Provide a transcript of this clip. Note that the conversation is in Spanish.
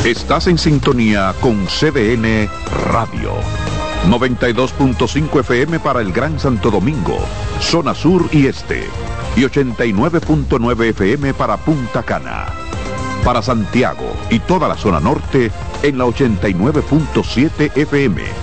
Estás en sintonía con CDN Radio. 92.5 FM para el Gran Santo Domingo, zona sur y este. Y 89.9 FM para Punta Cana. Para Santiago y toda la zona norte en la 89.7 FM.